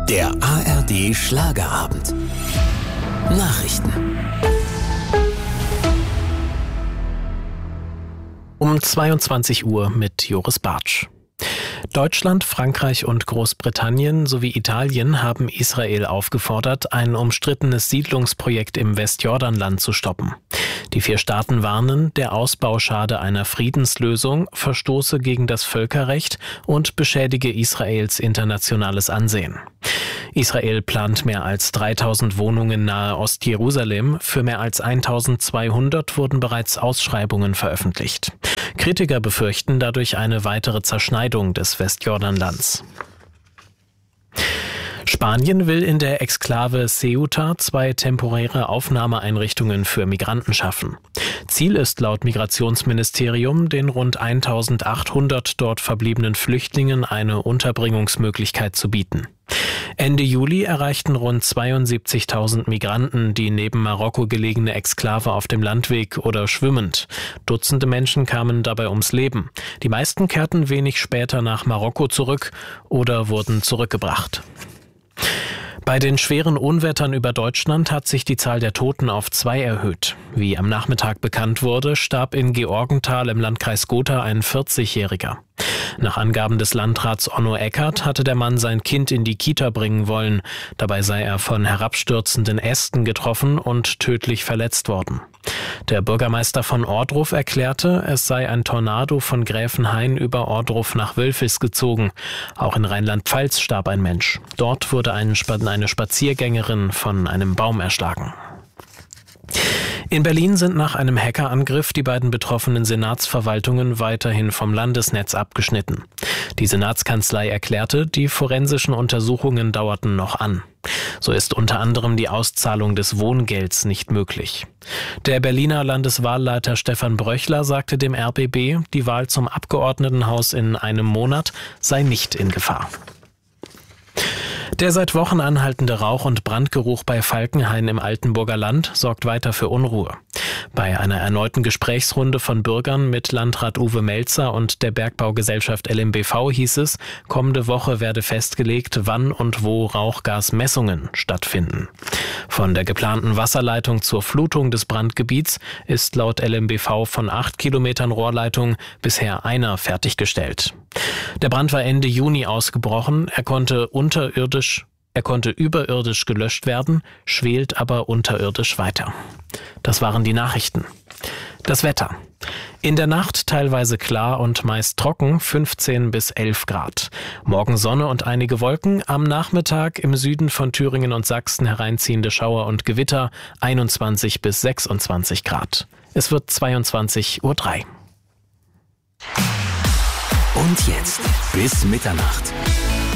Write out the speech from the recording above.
Der ARD Schlagerabend. Nachrichten. Um 22 Uhr mit Joris Bartsch. Deutschland, Frankreich und Großbritannien sowie Italien haben Israel aufgefordert, ein umstrittenes Siedlungsprojekt im Westjordanland zu stoppen. Die 4 Staaten warnen, der Ausbau schade einer Friedenslösung, verstoße gegen das Völkerrecht und beschädige Israels internationales Ansehen. Israel plant mehr als 3000 Wohnungen nahe Ostjerusalem. Für mehr als 1200 wurden bereits Ausschreibungen veröffentlicht. Kritiker befürchten dadurch eine weitere Zerschneidung des Westjordanlands. Spanien will in der Exklave Ceuta 2 temporäre Aufnahmeeinrichtungen für Migranten schaffen. Ziel ist laut Migrationsministerium, den rund 1800 dort verbliebenen Flüchtlingen eine Unterbringungsmöglichkeit zu bieten. Ende Juli erreichten rund 72.000 Migranten die neben Marokko gelegene Exklave auf dem Landweg oder schwimmend. Dutzende Menschen kamen dabei ums Leben. Die meisten kehrten wenig später nach Marokko zurück oder wurden zurückgebracht. Bei den schweren Unwettern über Deutschland hat sich die Zahl der Toten auf 2 erhöht. Wie am Nachmittag bekannt wurde, starb in Georgenthal im Landkreis Gotha ein 40-Jähriger. Nach Angaben des Landrats Onno Eckert hatte der Mann sein Kind in die Kita bringen wollen. Dabei sei er von herabstürzenden Ästen getroffen und tödlich verletzt worden. Der Bürgermeister von Ohrdruf erklärte, es sei ein Tornado von Gräfenhain über Ohrdruf nach Wülfis gezogen. Auch in Rheinland-Pfalz starb ein Mensch. Dort wurde eine Spaziergängerin von einem Baum erschlagen. In Berlin sind nach einem Hackerangriff die beiden betroffenen Senatsverwaltungen weiterhin vom Landesnetz abgeschnitten. Die Senatskanzlei erklärte, die forensischen Untersuchungen dauerten noch an. So ist unter anderem die Auszahlung des Wohngelds nicht möglich. Der Berliner Landeswahlleiter Stefan Bröchler sagte dem RBB, die Wahl zum Abgeordnetenhaus in einem Monat sei nicht in Gefahr. Der seit Wochen anhaltende Rauch- und Brandgeruch bei Falkenhain im Altenburger Land sorgt weiter für Unruhe. Bei einer erneuten Gesprächsrunde von Bürgern mit Landrat Uwe Melzer und der Bergbaugesellschaft LMBV hieß es, kommende Woche werde festgelegt, wann und wo Rauchgasmessungen stattfinden. Von der geplanten Wasserleitung zur Flutung des Brandgebiets ist laut LMBV von 8 Kilometern Rohrleitung bisher einer fertiggestellt. Der Brand war Ende Juni ausgebrochen, er konnte überirdisch gelöscht werden, schwelt aber unterirdisch weiter. Das waren die Nachrichten. Das Wetter. In der Nacht teilweise klar und meist trocken, 15 bis 11 Grad. Morgen Sonne und einige Wolken, am Nachmittag im Süden von Thüringen und Sachsen hereinziehende Schauer und Gewitter, 21 bis 26 Grad. Es wird 22:03 Uhr. Und jetzt bis Mitternacht.